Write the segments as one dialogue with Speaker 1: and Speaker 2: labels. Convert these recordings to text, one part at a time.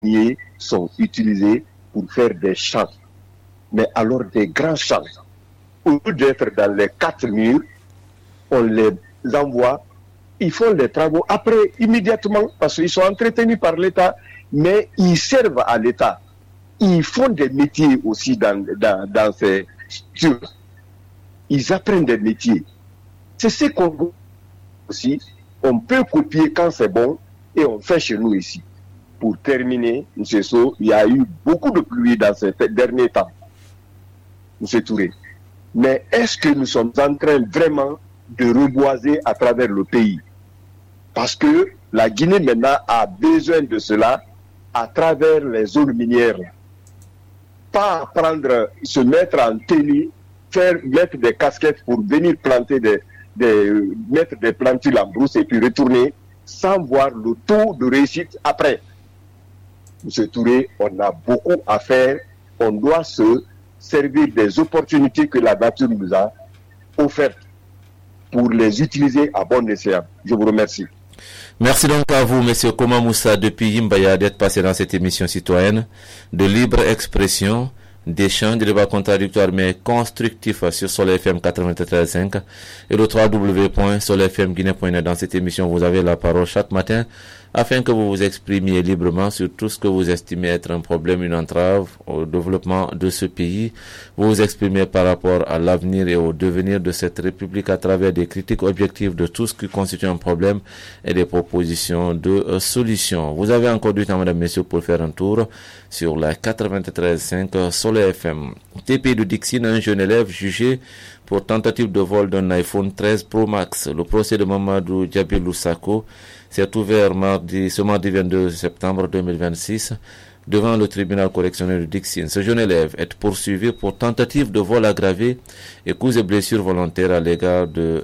Speaker 1: miniers sont utilisés pour faire des champs, mais alors des grands champs. Au lieu d'être dans les 4 murs, on les envoie, ils font les travaux après, immédiatement, parce qu'ils sont entretenus par l'État, mais ils servent à l'État. Ils font des métiers aussi dans ces structures. Ils apprennent des métiers. C'est ce qu'on veut aussi. On peut copier quand c'est bon et on fait chez nous ici. Pour terminer, M. Sow, il y a eu beaucoup de pluie dans ces derniers temps, M. Touré. Mais est-ce que nous sommes en train vraiment de reboiser à travers le pays? Parce que la Guinée maintenant a besoin de cela à travers les zones minières. Pas se mettre en tenue, mettre des casquettes pour venir planter mettre des plantules en brousse et puis retourner sans voir le taux de réussite après. M. Touré, on a beaucoup à faire. On doit se servir des opportunités que la nature nous a offertes pour les utiliser à bon escient. Je vous remercie.
Speaker 2: Merci donc à vous, M. Koma Moussa, depuis Yimbaya, d'être passé dans cette émission citoyenne de libre expression, d'échange, de débat contradictoire mais constructif sur Soleil FM 93.5 et le www.soleilfmguinée.net. Dans cette émission, vous avez la parole chaque matin afin que vous vous exprimiez librement sur tout ce que vous estimez être un problème, une entrave au développement de ce pays. Vous vous exprimez par rapport à l'avenir et au devenir de cette République à travers des critiques objectives de tout ce qui constitue un problème et des propositions de solutions. Vous avez encore du temps, mesdames, messieurs, pour faire un tour sur la 93.5 Soleil FM. TP de Dixine, un jeune élève jugé pour tentative de vol d'un iPhone 13 Pro Max. Le procès de Mamadou Djabilou Sako s'est ouvert ce mardi 22 septembre 2026 devant le tribunal correctionnel de Dixine. Ce jeune élève est poursuivi pour tentative de vol aggravé et coups et blessures volontaires à l'égard de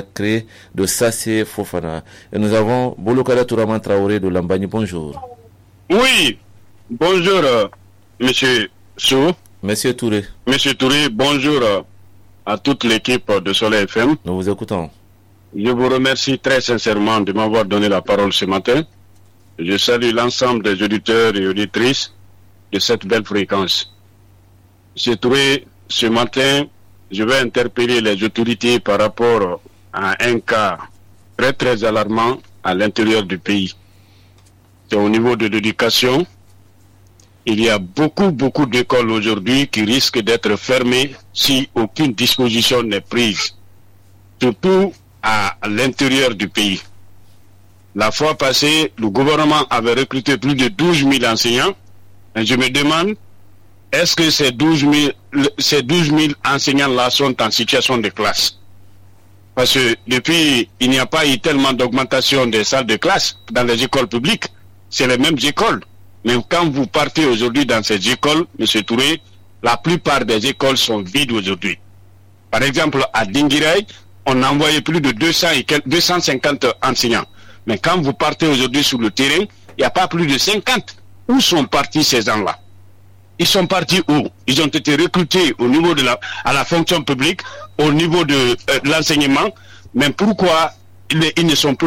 Speaker 2: Sassé Fofana. Et nous avons Bolokada Touraman Traoré de Lambani. Bonjour.
Speaker 3: Oui, bonjour, monsieur Sou.
Speaker 2: Monsieur Touré.
Speaker 3: Monsieur Touré, bonjour à toute l'équipe de Soleil FM.
Speaker 2: Nous vous écoutons.
Speaker 3: Je vous remercie très sincèrement de m'avoir donné la parole ce matin. Je salue l'ensemble des auditeurs et auditrices de cette belle fréquence. Monsieur Touré, ce matin, je vais interpeller les autorités par rapport à un cas très très alarmant à l'intérieur du pays. C'est au niveau de l'éducation. Il y a beaucoup d'écoles aujourd'hui qui risquent d'être fermées si aucune disposition n'est prise, surtout à l'intérieur du pays. La fois passée, le gouvernement avait recruté plus de 12 000 enseignants. Et je me demande, est-ce que ces 12 000 enseignants-là sont en situation de classe? Parce que depuis, il n'y a pas eu tellement d'augmentation des salles de classe dans les écoles publiques. C'est les mêmes écoles. Mais quand vous partez aujourd'hui dans ces écoles, M. Touré, la plupart des écoles sont vides aujourd'hui. Par exemple, à Dinguiraï, on a envoyé plus de 250 enseignants. Mais quand vous partez aujourd'hui sur le terrain, il n'y a pas plus de 50. Où sont partis ces gens-là? Ils sont partis où? Ils ont été recrutés au niveau à la fonction publique, au niveau de l'enseignement. Mais pourquoi ils ne sont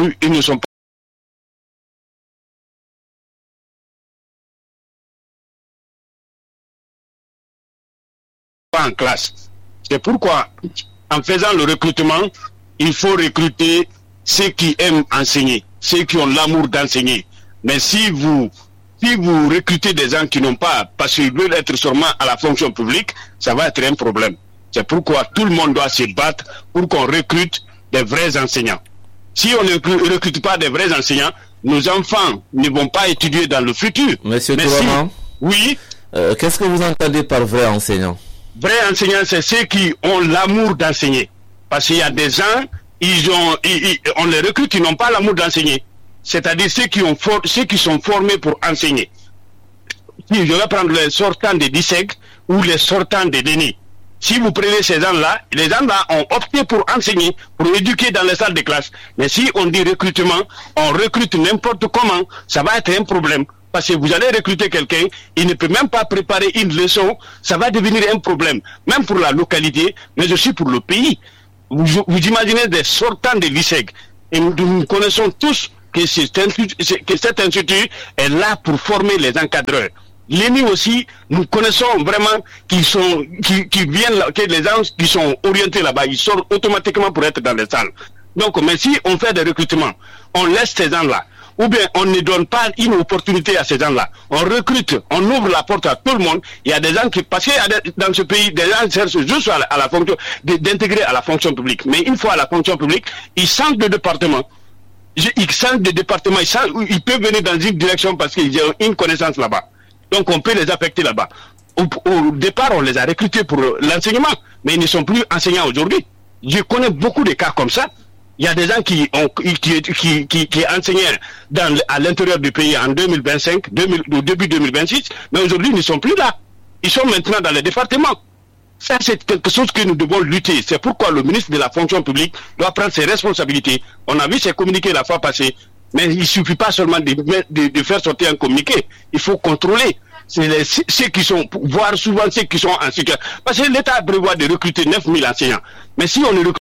Speaker 3: pas en classe? C'est pourquoi, en faisant le recrutement, il faut recruter ceux qui aiment enseigner, ceux qui ont l'amour d'enseigner. Mais si vous recrutez des gens qui n'ont pas, parce qu'ils veulent être sûrement à la fonction publique, ça va être un problème. C'est pourquoi tout le monde doit se battre pour qu'on recrute des vrais enseignants. Si on ne recrute pas des vrais enseignants, nos enfants ne vont pas étudier dans le futur.
Speaker 2: Monsieur Touraman,
Speaker 3: oui.
Speaker 2: Qu'est-ce que vous entendez par vrais enseignants?
Speaker 3: Vrais enseignants, c'est ceux qui ont l'amour d'enseigner. Parce qu'il y a des gens, on les recrute, ils n'ont pas l'amour d'enseigner. C'est-à-dire ceux qui sont formés pour enseigner. Si je vais prendre les sortants de DISEG ou les sortants de DENI. Si vous prenez ces gens-là, les gens-là ont opté pour enseigner, pour éduquer dans les salles de classe. Mais si on dit recrutement, on recrute n'importe comment, ça va être un problème. Parce que vous allez recruter quelqu'un, il ne peut même pas préparer une leçon, ça va devenir un problème, même pour la localité, mais aussi pour le pays. Vous imaginez des sortants de l'ISEG, et nous connaissons tous que cet institut est là pour former les encadreurs. L'ENI aussi, nous connaissons vraiment qui viennent là, que les gens qui sont orientés là-bas, ils sortent automatiquement pour être dans les salles. Donc, mais si on fait des recrutements, on laisse ces gens-là, ou bien on ne donne pas une opportunité à ces gens-là, on recrute, on ouvre la porte à tout le monde, il y a des gens qui, parce que dans ce pays, des gens cherchent juste à la fonction, d'intégrer à la fonction publique. Mais une fois à la fonction publique, ils changent de département. Ils changent de département, ils peuvent venir dans une direction parce qu'ils ont une connaissance là-bas. Donc on peut les affecter là-bas. Au départ, on les a recrutés pour l'enseignement, mais ils ne sont plus enseignants aujourd'hui. Je connais beaucoup de cas comme ça. Il y a des gens qui enseignaient à l'intérieur du pays en 2025, au début 2026, mais aujourd'hui ils ne sont plus là. Ils sont maintenant dans les départements. Ça, c'est quelque chose que nous devons lutter. C'est pourquoi le ministre de la fonction publique doit prendre ses responsabilités. On a vu ses communiqués la fois passée, mais il ne suffit pas seulement de faire sortir un communiqué. Il faut contrôler. C'est ceux qui sont, voire souvent ceux qui sont en sécurité. Parce que l'État prévoit de recruter 9000 enseignants. Mais si on ne recrute